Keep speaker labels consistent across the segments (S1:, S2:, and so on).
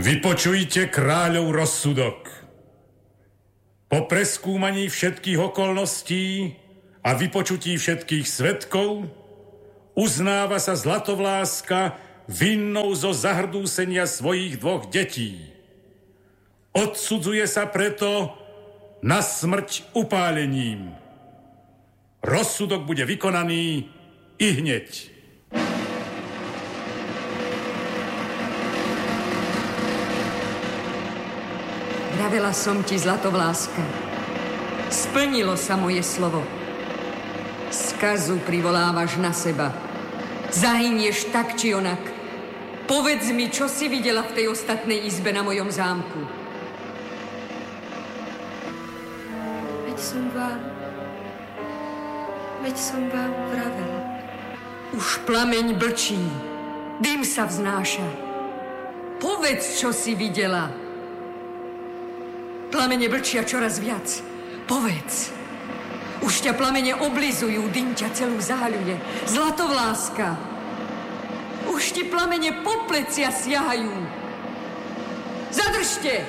S1: Vypočujte kráľov rozsudok. Po preskúmaní všetkých okolností a vypočutí všetkých svedkov uznáva sa Zlatovláska vinnou zo zahrdúsenia svojich 2 detí. Odsudzuje sa preto na smrť upálením. Rozsudok bude vykonaný ihneď.
S2: Vravela som ti, Zlatovláska. Splnilo sa moje slovo. Skazu privolávaš na seba. Zahynieš tak či onak. Povedz mi, čo si videla v tej ostatnej izbe na mojom zámku.
S3: Veď som vám vravela.
S2: Už plameň blčí. Dym sa vznáša. Povedz, čo si videla. Plamene blčia čoraz viac. Povedz. Už ťa plamene oblizujú, dym ťa celú zahaľuje. Zlatovláska. Už ti plamene po plecia siahajú. Zadržte!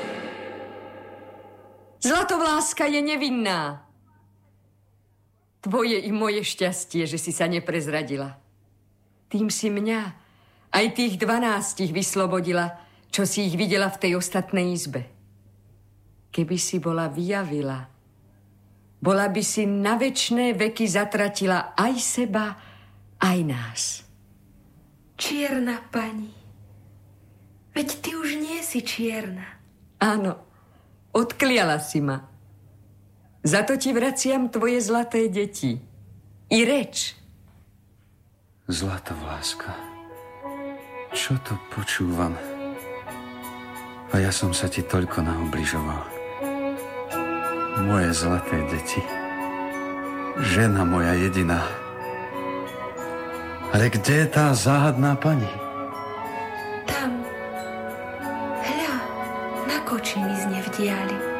S2: Zlatovláska je nevinná. Tvoje i moje šťastie, že si sa neprezradila. Tým si mňa, aj tých 12 vyslobodila, čo si ich videla v tej ostatnej izbe. Keby si bola vyjavila, bola by si na večné veky zatratila aj seba, aj nás.
S3: Čierna pani, veď ty už nie si čierna.
S2: Áno, odkliala si ma. Za to ti vraciam tvoje zlaté deti. I reč.
S4: Zlatovláska, čo to počúvam? A ja som sa ti toľko naobližoval. Moje zlaté deti. Žena moja jediná. Ale kde je tá záhadná pani?
S3: Tam. Hľa, na kočini znevdiali.